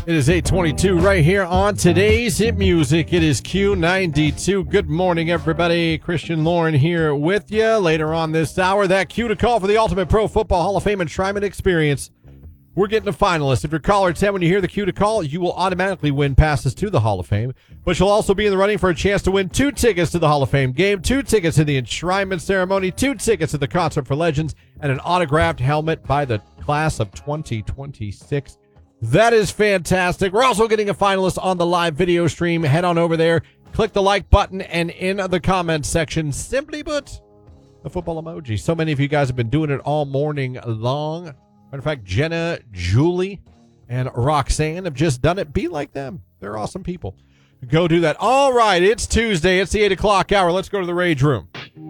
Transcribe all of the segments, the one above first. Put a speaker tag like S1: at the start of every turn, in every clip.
S1: It is 8:22 right here on today's Hit Music. It is Q92. Good morning, everybody. Christian Lauren here with you. Later on this hour, that cue to call for the Ultimate Pro Football Hall of Fame Enshrinement Experience. We're getting a finalist. If you're caller 10 when you hear the cue to call, you will automatically win passes to the Hall of Fame. But you'll also be in the running for a chance to win 2 tickets to the Hall of Fame game, 2 tickets to the enshrinement ceremony, 2 tickets to the Concert for Legends, and an autographed helmet by the class of 2026. That is fantastic. We're also getting a finalist on the live video stream. Head on over there, click the like button, and in the comments section, simply put the football emoji. So many of you guys have been doing it all morning long. Matter of fact, Jenna, Julie, and Roxanne have just done it. Be like them. They're awesome people. Go do that. All right, it's Tuesday. It's the 8 o'clock hour. Let's go to the Rage Room.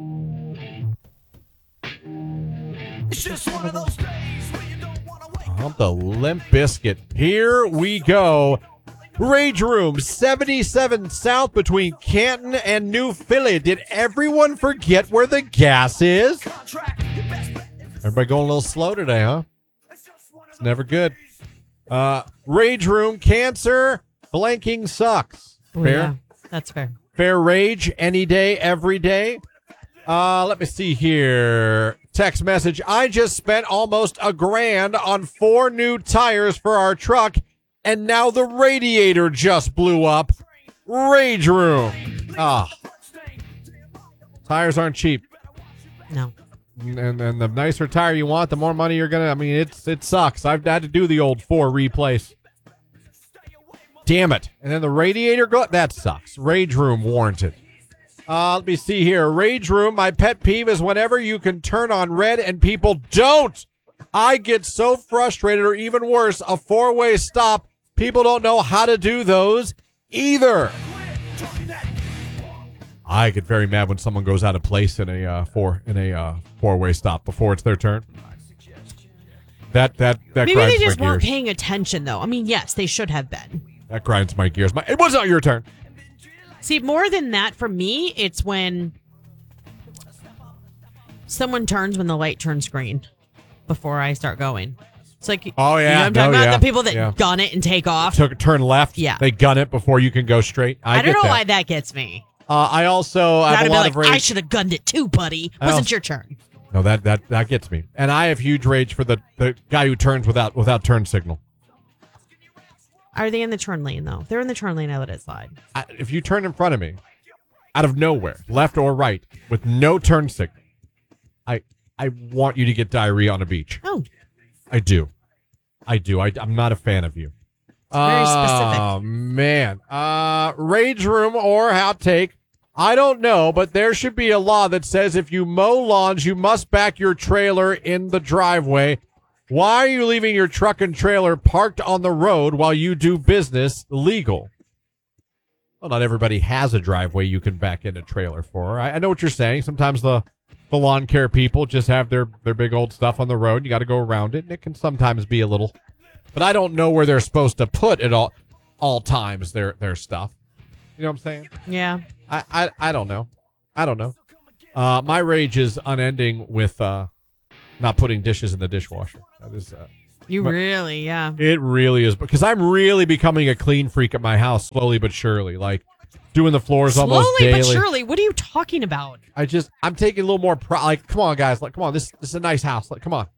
S2: It's just one of those days.
S1: The Limp Biscuit. Here we go. Rage Room, 77 South between Canton and New Philly. Did everyone forget where the gas is? Everybody going a little slow today, huh? It's never good. Rage Room, Cancer, blanking sucks. Fair?
S3: Yeah, that's fair.
S1: Fair rage, any day, every day. Let me see here. Text message. I just spent almost $1,000 on 4 new tires for our truck, and now the radiator just blew up. Rage Room. Tires aren't cheap.
S3: No.
S1: And the nicer tire you want, the more money you're going to, it sucks. I've had to do the old 4 replace. Damn it. And then the radiator, that sucks. Rage Room warranted. Let me see here. Rage Room, my pet peeve is whenever you can turn on red and people don't. I get so frustrated, or even worse, a 4-way stop. People don't know how to do those either. I get very mad when someone goes out of place in a 4-way stop before it's their turn. That
S3: Maybe
S1: grinds
S3: they just
S1: my
S3: weren't
S1: gears.
S3: paying attention, though. I mean, yes, they should have been.
S1: That grinds my gears. It was not your turn.
S3: See, more than that, for me, it's when someone turns when the light turns green before I start going. It's like,
S1: Oh, yeah.
S3: you know what I'm talking about?
S1: Yeah.
S3: The people that
S1: Yeah.
S3: gun it and take off.
S1: Turn left.
S3: Yeah.
S1: They gun it before you can go straight.
S3: I don't
S1: get
S3: know
S1: that.
S3: why that gets me.
S1: I also have
S3: I'd
S1: a
S3: be
S1: lot
S3: like,
S1: of rage.
S3: I should have gunned it too, buddy. Wasn't your turn.
S1: No, that gets me. And I have huge rage for the guy who turns without turn signal.
S3: Are they in the turn lane, though? They're in the turn lane. I let it slide.
S1: If you turn in front of me, out of nowhere, left or right, with no turn signal, I want you to get diarrhea on a beach.
S3: Oh.
S1: I do. I'm not a fan of you.
S3: Very specific.
S1: Oh, man. Rage Room or hot take. I don't know, but there should be a law that says if you mow lawns, you must back your trailer in the driveway. Why are you leaving your truck and trailer parked on the road while you do business legal? Well, not everybody has a driveway you can back in a trailer for. I know what you're saying. Sometimes the lawn care people just have their big old stuff on the road. You got to go around it, and it can sometimes be a little. But I don't know where they're supposed to put at all times their stuff. You know what I'm saying?
S3: Yeah.
S1: I don't know. I don't know. My rage is unending with not putting dishes in the dishwasher. That is.
S3: Really, yeah.
S1: It really is, because I'm really becoming a clean freak at my house, slowly but surely. Like doing the floors almost daily.
S3: Slowly but surely. What are you talking about?
S1: I'm taking a little more like, come on, guys. Like, come on. This is a nice house. Like, come on.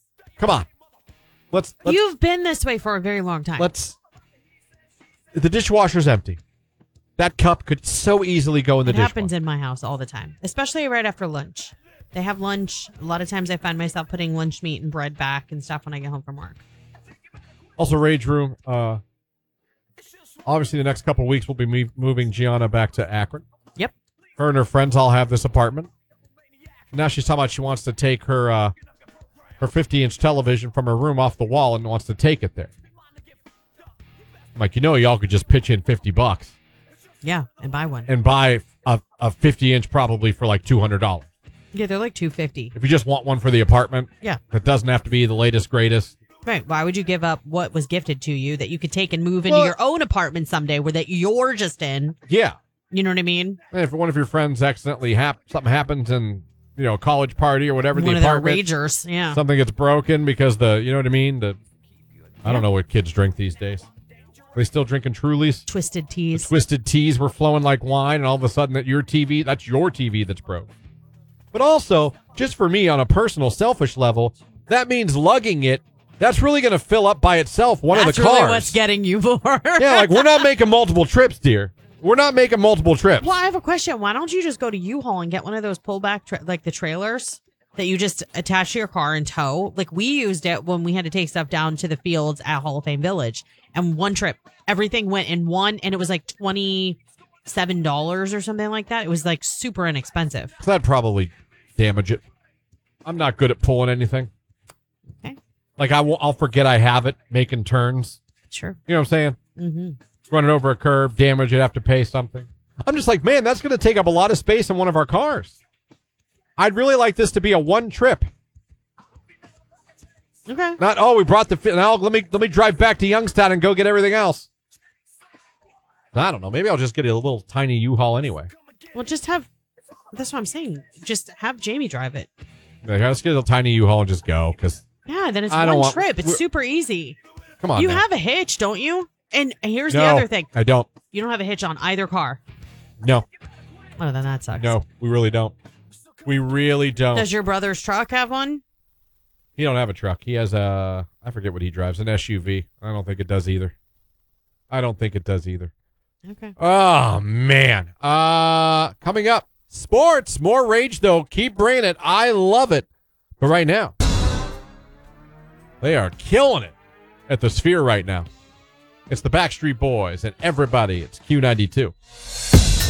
S1: Let's
S3: You've been this way for a very long time.
S1: The dishwasher's empty. That cup could so easily go in the
S3: It
S1: dishwasher.
S3: happens in my house all the time, especially right after lunch. They have lunch. A lot of times I find myself putting lunch meat and bread back and stuff when I get home from work.
S1: Also, Rage Room. Obviously, the next couple of weeks we'll be moving Gianna back to Akron.
S3: Yep.
S1: Her and her friends all have this apartment. Now she's talking about she wants to take her 50-inch television from her room off the wall and wants to take it there. I'm like, y'all could just pitch in $50
S3: Yeah, and buy one.
S1: and buy a 50-inch probably for like $200.
S3: Yeah, they're like $250.
S1: If you just want one for the apartment,
S3: Yeah.
S1: that doesn't have to be the latest, greatest.
S3: Right. Why would you give up what was gifted to you that you could take and move into your own apartment someday where that you're just in?
S1: Yeah.
S3: You know what I mean?
S1: And if one of your friends accidentally something happens in, a college party or whatever,
S3: One
S1: the
S3: of their
S1: apartment,
S3: ragers. Yeah.
S1: something gets broken because you know what I mean? I don't know what kids drink these days. Are they still drinking Trulies?
S3: Twisted teas.
S1: Twisted teas were flowing like wine, and all of a sudden that's your TV that's broke. But also, just for me on a personal, selfish level, that means lugging it. That's really going to fill up by itself one of the cars.
S3: That's really what's getting you bored.
S1: Yeah, like we're not making multiple trips, dear. We're not making multiple trips.
S3: Well, I have a question. Why don't you just go to U-Haul and get one of those pullback, like the trailers that you just attach to your car and tow? Like we used it when we had to take stuff down to the fields at Hall of Fame Village. And one trip, everything went in one, and it was like $27 or something like that. It was like super inexpensive.
S1: That'd probably damage it. I'm not good at pulling anything.
S3: Okay.
S1: Like I'll forget I have it making turns.
S3: Sure.
S1: You know what I'm saying?
S3: Mm-hmm.
S1: Running over a curb, damage it, have to pay something. I'm just like, man, that's going to take up a lot of space in one of our cars. I'd really like this to be a one trip.
S3: Okay.
S1: Not, we brought now let me drive back to Youngstown and go get everything else. I don't know. Maybe I'll just get a little tiny U-Haul anyway.
S3: Well, that's what I'm saying. Just have Jamie drive it.
S1: Like, let's get a little tiny U-Haul and just go, because
S3: Yeah, then it's one trip. It's super easy.
S1: Come on.
S3: You
S1: now.
S3: have a hitch, don't you? And here's the other thing.
S1: I don't.
S3: You don't have a hitch on either car.
S1: No.
S3: Oh, then that sucks.
S1: No, we really don't. We really don't.
S3: Does your brother's truck have one?
S1: He don't have a truck. He has I forget what he drives, an SUV. I don't think it does either.
S3: Okay.
S1: Oh, man. Coming up, sports. More rage, though. Keep bringing it. I love it. But right now, they are killing it at the Sphere right now. It's the Backstreet Boys and everybody. It's Q92.